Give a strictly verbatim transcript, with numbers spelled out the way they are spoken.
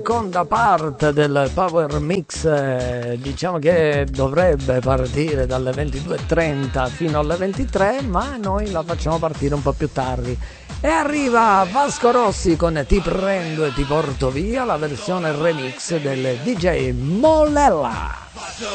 Seconda parte del Power Mix, eh, diciamo che dovrebbe partire dalle ventidue e trenta fino alle ventitré, ma noi la facciamo partire un po' più tardi. E arriva Vasco Rossi con Ti prendo e ti porto via, la versione remix del D J Mollella.